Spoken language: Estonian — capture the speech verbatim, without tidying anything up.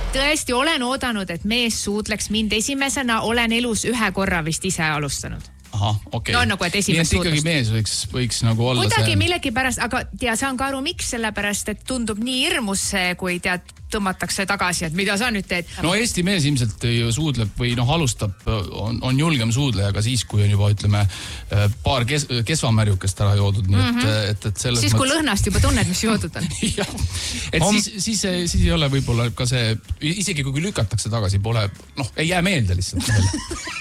tõesti olen oodanud, et mees suudleks mind esimesena, olen elus ühe korra vist ise alustanud. Aha, okei. No nagu, et esimest suudlust. Nii et ikkagi mees võiks, võiks nagu olla Kuidagi see... millegi pärast, aga tea, saan ka aru, miks sellepärast, et tundub nii hirmus see, kui tead, tõmmatakse tagasi, et mida sa nüüd teed. No Eesti mees ilmselt ju suudleb või noh, alustab, on, on julgem suudleja, aga siis, kui on juba, ütleme, paar kes, kesvamärjukest ära joodud, nii et, mm-hmm. et, et selles siis, kui mõttes... lõhnast juba tunned, mis joodud on. jah, et Om... siis, siis, siis ei ole võib-olla ka see, isegi kui lükatakse tagasi, pole, noh, ei jää meelde lihtsalt.